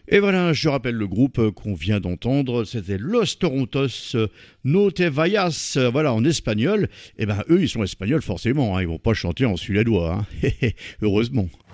Et voilà, je rappelle le groupe qu'on vient d'entendre, c'était Los Torontos No Te Vayas, voilà, en espagnol. Eh ben, eux, ils sont espagnols forcément, hein, ils vont pas chanter en suédois, hein. Heureusement.